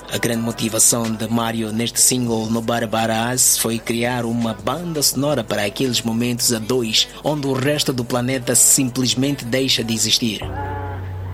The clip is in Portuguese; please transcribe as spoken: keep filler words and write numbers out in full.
A grande motivação de Mário neste single Nobody But Us foi criar uma banda sonora para aqueles momentos a dois, onde o resto do planeta simplesmente deixa de existir.